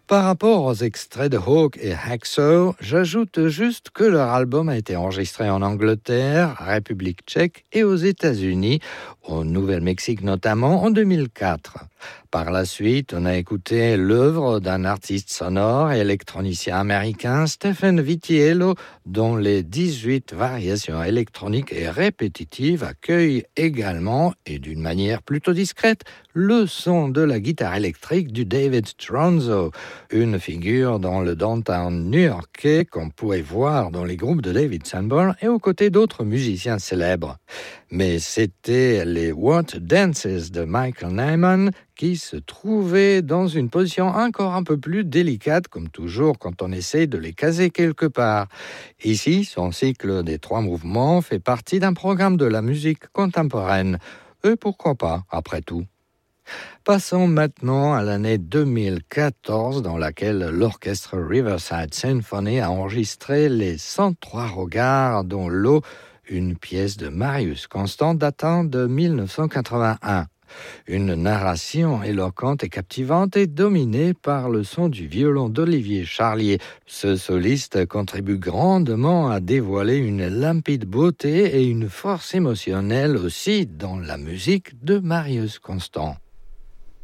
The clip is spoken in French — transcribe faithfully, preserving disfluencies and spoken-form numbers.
Par rapport aux extraits de Hawk et Hacksaw, j'ajoute juste que leur album a été enregistré en Angleterre, République tchèque et aux États-Unis, au Nouvel-Mexique notamment, en deux mille quatre. Par la suite, on a écouté l'œuvre d'un artiste sonore et électronicien américain, Stephen Vitiello, dont les dix-huit variations électroniques et répétitives accueillent également, et d'une manière plutôt discrète, le son de la guitare électrique du David Stronzo, une figure dans le downtown new-yorkais qu'on pouvait voir dans les groupes de David Sanborn et aux côtés d'autres musiciens célèbres. Mais c'était les What Dances de Michael Nyman qui se trouvaient dans une position encore un peu plus délicate, comme toujours quand on essaie de les caser quelque part. Ici, son cycle des trois mouvements fait partie d'un programme de la musique contemporaine. Et pourquoi pas, après tout? Passons maintenant à l'année deux mille quatorze, dans laquelle l'orchestre Riverside Symphony a enregistré les cent trois regards dans l'eau, une pièce de Marius Constant datant de dix-neuf cent quatre-vingt-un. Une narration éloquente et captivante est dominée par le son du violon d'Olivier Charlier. Ce soliste contribue grandement à dévoiler une limpide beauté et une force émotionnelle aussi dans la musique de Marius Constant.